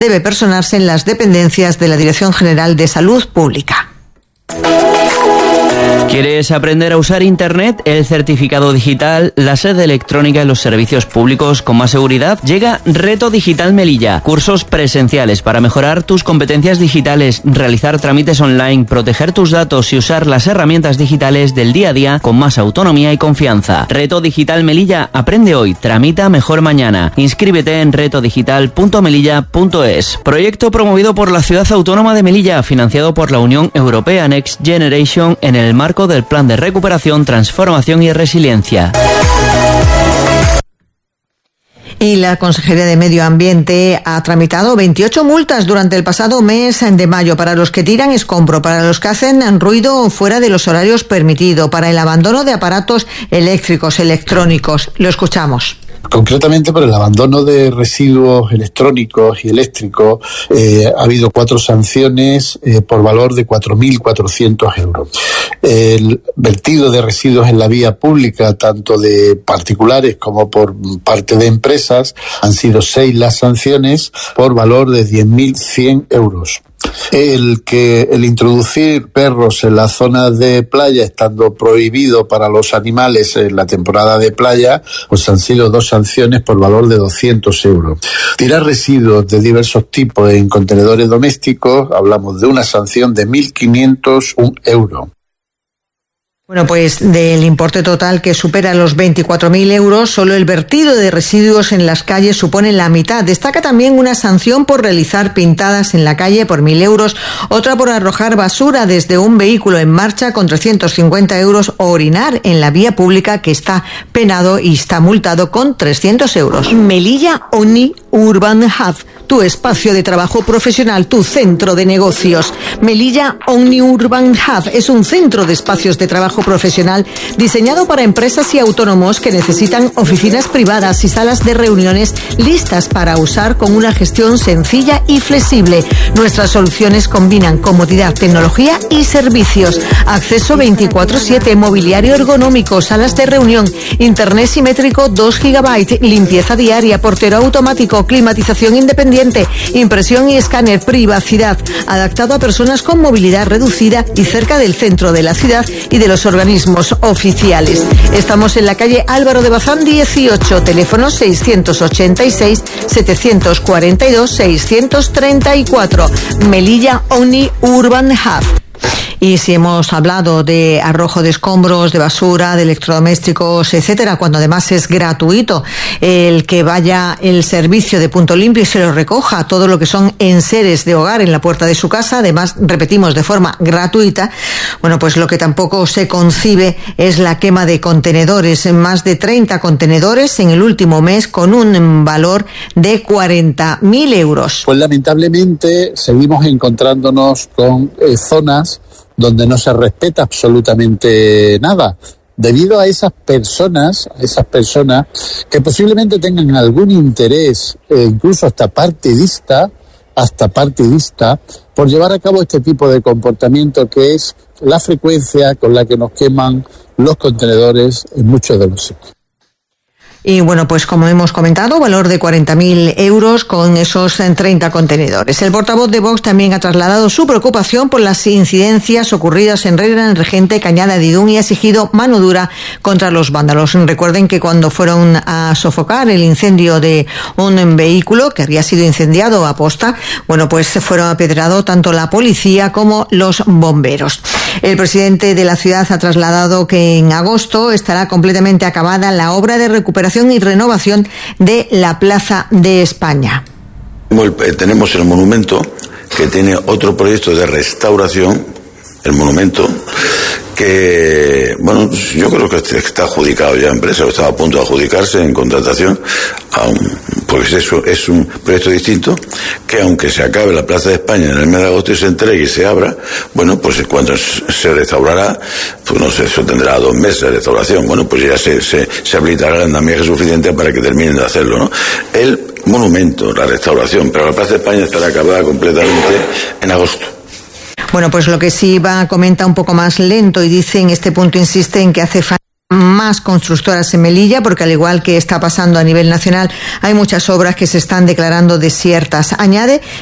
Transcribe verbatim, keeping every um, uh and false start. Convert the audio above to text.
debe personarse en las dependencias de la Dirección General de Salud Pública. ¿Quieres aprender a usar Internet, el certificado digital, la sede electrónica y los servicios públicos con más seguridad? Llega Reto Digital Melilla. Cursos presenciales para mejorar tus competencias digitales, realizar trámites online, proteger tus datos y usar las herramientas digitales del día a día con más autonomía y confianza. Reto Digital Melilla. Aprende hoy, tramita mejor mañana. Inscríbete en reto digital punto melilla punto es. Proyecto promovido por la Ciudad Autónoma de Melilla, financiado por la Unión Europea Next Generation en el marco del Plan de Recuperación, Transformación y Resiliencia. Y la Consejería de Medio Ambiente ha tramitado veintiocho multas durante el pasado mes de mayo para los que tiran escombro, para los que hacen ruido fuera de los horarios permitidos, para el abandono de aparatos eléctricos, electrónicos. Lo escuchamos. Concretamente por el abandono de residuos electrónicos y eléctricos eh, ha habido cuatro sanciones eh, por valor de cuatro mil cuatrocientos euros. El vertido de residuos en la vía pública, tanto de particulares como por parte de empresas, han sido seis las sanciones por valor de diez mil cien euros. El que el introducir perros en las zonas de playa, estando prohibido para los animales en la temporada de playa, pues han sido dos sanciones por valor de doscientos euros. Tirar residuos de diversos tipos en contenedores domésticos, hablamos de una sanción de mil quinientos un euros. Bueno, pues del importe total que supera los veinticuatro mil euros, solo el vertido de residuos en las calles supone la mitad. Destaca también una sanción por realizar pintadas en la calle por mil euros, otra por arrojar basura desde un vehículo en marcha con trescientos cincuenta euros o orinar en la vía pública, que está penado y está multado con trescientos euros. Melilla Omni Urban Hub, tu espacio de trabajo profesional, tu centro de negocios. Melilla Omni Urban Hub es un centro de espacios de trabajo profesional diseñado para empresas y autónomos que necesitan oficinas privadas y salas de reuniones listas para usar con una gestión sencilla y flexible. Nuestras soluciones combinan comodidad, tecnología y servicios. Acceso veinticuatro siete, mobiliario ergonómico, salas de reunión, internet simétrico dos gigabytes, limpieza diaria, portero automático, climatización independiente, impresión y escáner, privacidad, adaptado a personas con movilidad reducida y cerca del centro de la ciudad y de los organismos oficiales. Estamos en la calle Álvaro de Bazán dieciocho, teléfono seiscientos ochenta y seis, setecientos cuarenta y dos, seiscientos treinta y cuatro. Melilla Omni Urban Hub. Y si hemos hablado de arrojo de escombros, de basura, de electrodomésticos, etcétera, cuando además es gratuito el que vaya el servicio de Punto Limpio y se lo recoja todo lo que son enseres de hogar en la puerta de su casa, además, repetimos, de forma gratuita, bueno, pues lo que tampoco se concibe es la quema de contenedores, más de treinta contenedores en el último mes con un valor de cuarenta mil euros. Pues lamentablemente seguimos encontrándonos con eh, zonas donde no se respeta absolutamente nada, debido a esas personas, a esas personas que posiblemente tengan algún interés, eh, incluso hasta partidista, hasta partidista, por llevar a cabo este tipo de comportamiento, que es la frecuencia con la que nos queman los contenedores en muchos de los sitios. Y bueno, pues como hemos comentado, valor de cuarenta mil euros con esos treinta contenedores. El portavoz de Vox también ha trasladado su preocupación por las incidencias ocurridas en Regran, Regente, Cañada de Idún y ha exigido mano dura contra los vándalos. Recuerden que cuando fueron a sofocar el incendio de un vehículo que había sido incendiado a posta, bueno, pues fueron apedrados tanto la policía como los bomberos. El presidente de la ciudad ha trasladado que en agosto estará completamente acabada la obra de recuperación y renovación de la Plaza de España. Tenemos el monumento, que tiene otro proyecto de restauración, el monumento, que, bueno, yo creo que está adjudicado ya, empresa, estaba a punto de adjudicarse en contratación, a un, porque eso es un proyecto distinto, que aunque se acabe la Plaza de España en el mes de agosto y se entregue y se abra, bueno, pues cuando se restaurará, pues no sé, eso tendrá dos meses de restauración, bueno, pues ya se, se, se habilitará el andamiaje suficiente para que terminen de hacerlo, ¿no? El monumento, la restauración, pero la Plaza de España estará acabada completamente en agosto. Bueno, pues lo que sí va comenta un poco más lento y dice en este punto, insiste en que hace falta más más constructoras en Melilla, porque al igual que está pasando a nivel nacional, hay muchas obras que se están declarando desiertas. Añade